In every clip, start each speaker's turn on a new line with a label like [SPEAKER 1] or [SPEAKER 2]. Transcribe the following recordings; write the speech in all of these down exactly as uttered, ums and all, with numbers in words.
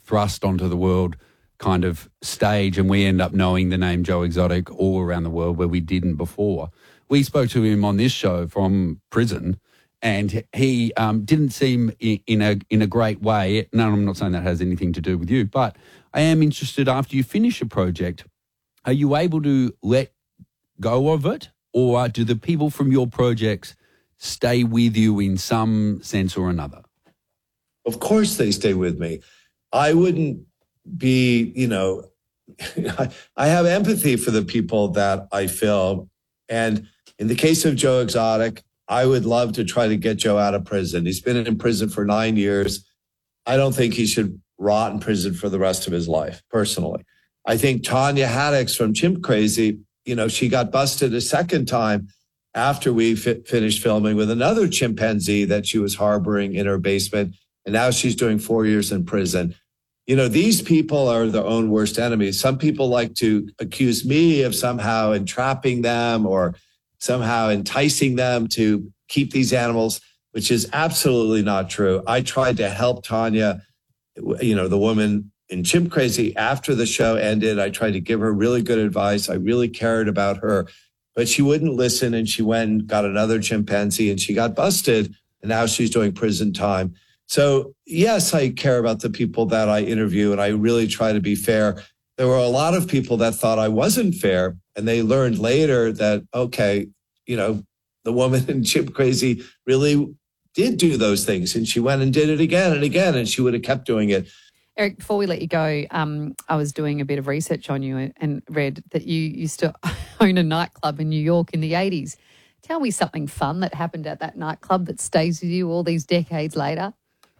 [SPEAKER 1] thrust onto the world kind of stage, and we end up knowing the name Joe Exotic all around the world where we didn't before. We spoke to him on this show from prison, and he um, didn't seem in, in a in a great way. No, I'm not saying that has anything to do with you, but I am interested, after you finish a project, are you able to let go of it, or do the people from your projects stay with you in some sense or another?
[SPEAKER 2] Of course they stay with me. I wouldn't be, you know, I have empathy for the people that I film. And in the case of Joe Exotic, I would love to try to get Joe out of prison. He's been in prison for nine years. I don't think he should rot in prison for the rest of his life, personally. I think Tanya Haddix from Chimp Crazy, you know, she got busted a second time after we fi- finished filming with another chimpanzee that she was harboring in her basement. And now she's doing four years in prison. You know, these people are their own worst enemies. Some people like to accuse me of somehow entrapping them or somehow enticing them to keep these animals, which is absolutely not true. I tried to help Tanya, you know, the woman in Chimp Crazy, after the show ended. I tried to give her really good advice. I really cared about her, but she wouldn't listen. And she went and got another chimpanzee and she got busted. And now she's doing prison time. So yes, I care about the people that I interview, and I really try to be fair. There were a lot of people that thought I wasn't fair, and they learned later that, okay, you know, the woman in Chimp Crazy really did do those things, and she went and did it again and again, and she would have kept doing it.
[SPEAKER 3] Eric, before we let you go, um, I was doing a bit of research on you and read that you used to own a nightclub in New York in the eighties. Tell me something fun that happened at that nightclub that stays with you all these decades later.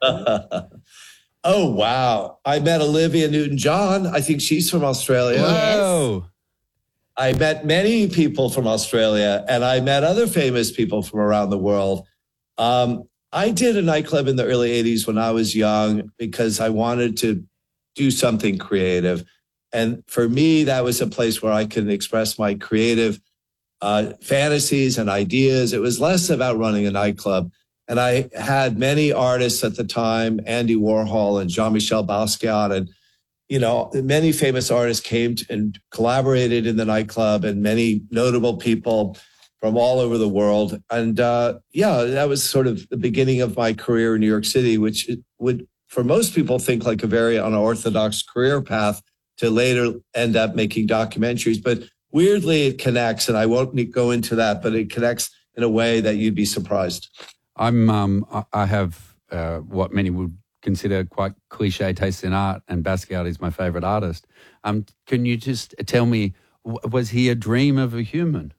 [SPEAKER 2] Oh, wow. I met Olivia Newton-John. I think she's from Australia.
[SPEAKER 1] Whoa.
[SPEAKER 2] I met many people from Australia, and I met other famous people from around the world. Um, I did a nightclub in the early eighties when I was young because I wanted to do something creative. And for me, that was a place where I could express my creative uh, fantasies and ideas. It was less about running a nightclub. And I had many artists at the time, Andy Warhol and Jean-Michel Basquiat, and, you know, many famous artists came to, and collaborated in the nightclub, and many notable people from all over the world. And uh, yeah, that was sort of the beginning of my career in New York City, which would, for most people, think like a very unorthodox career path to later end up making documentaries. But weirdly, it connects, and I won't go into that, but it connects in a way that you'd be surprised.
[SPEAKER 1] I'm, um, I have uh, what many would consider quite cliche taste in art, and Basquiat is my favourite artist. Um, can you just tell me, was he a dream of a human?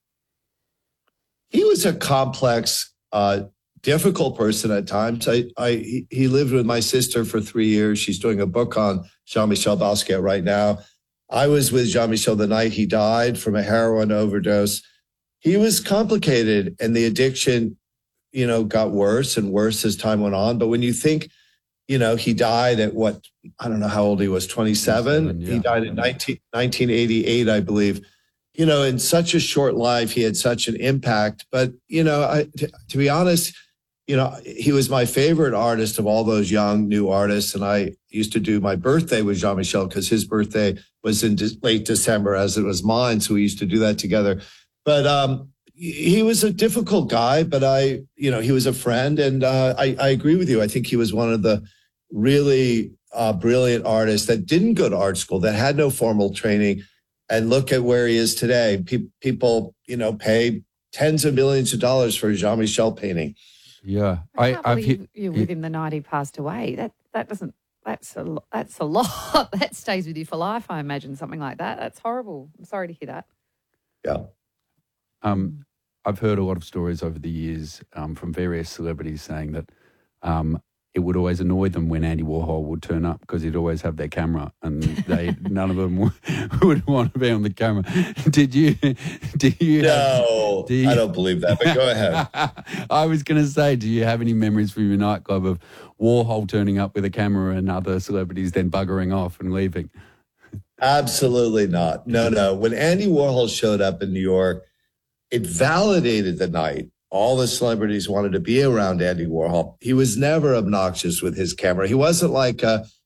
[SPEAKER 2] He was a complex, uh, difficult person at times. I, I, he lived with my sister for three years. She's doing a book on Jean-Michel Basquiat right now. I was with Jean-Michel the night he died from a heroin overdose. He was complicated, and the addiction, you know, got worse and worse as time went on. But when you think, you know, he died at what, I don't know how old he was, twenty-seven. Yeah. He died in nineteen eighty-eight, I believe. You know, in such a short life, he had such an impact. But, you know, I, to, to be honest, you know, he was my favorite artist of all those young, new artists. And I used to do my birthday with Jean-Michel because his birthday was in de- late December, as it was mine. So we used to do that together. But, um, he was a difficult guy, but I, you know, he was a friend, and uh, I, I agree with you. I think he was one of the really uh, brilliant artists that didn't go to art school, that had no formal training, and look at where he is today. Pe- people, you know, pay tens of millions of dollars for a Jean-Michel painting.
[SPEAKER 1] Yeah,
[SPEAKER 3] I can't I, believe I've, you were with him the night he passed away. That that doesn't. That's a that's a lot. That stays with you for life. I imagine something like that. That's horrible. I'm sorry to hear that.
[SPEAKER 2] Yeah.
[SPEAKER 1] Um. I've heard a lot of stories over the years um, from various celebrities saying that um, it would always annoy them when Andy Warhol would turn up because he'd always have their camera, and they none of them would, would want to be on the camera. Did you? Do you?
[SPEAKER 2] No,
[SPEAKER 1] have, do you,
[SPEAKER 2] I don't believe that. But go ahead.
[SPEAKER 1] I was going to say, do you have any memories from your nightclub of Warhol turning up with a camera and other celebrities then buggering off and leaving?
[SPEAKER 2] Absolutely not. No, no. When Andy Warhol showed up in New York, it validated the night. All the celebrities wanted to be around Andy Warhol. He was never obnoxious with his camera. He wasn't like a,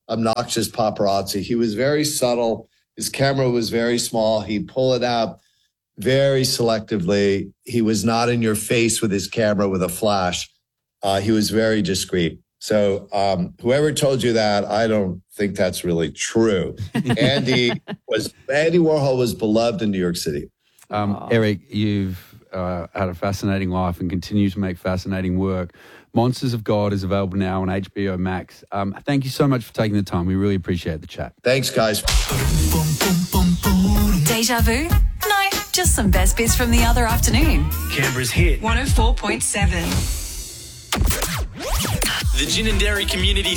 [SPEAKER 2] obnoxious paparazzi. He was very subtle. His camera was very small. He'd pull it out very selectively. He was not in your face with his camera with a flash. Uh, he was very discreet. So um, whoever told you that, I don't think that's really true. Andy was Andy Warhol was beloved in New York City.
[SPEAKER 1] Um, Eric, you've uh, had a fascinating life and continue to make fascinating work. Monsters of God is available now on H B O Max. Um, thank you so much for taking the time. We really appreciate the chat.
[SPEAKER 2] Thanks, guys.
[SPEAKER 4] Deja vu? No, just some best bits from the other afternoon.
[SPEAKER 5] Canberra's hit
[SPEAKER 4] one oh four point seven.
[SPEAKER 5] The Gin and Dairy Community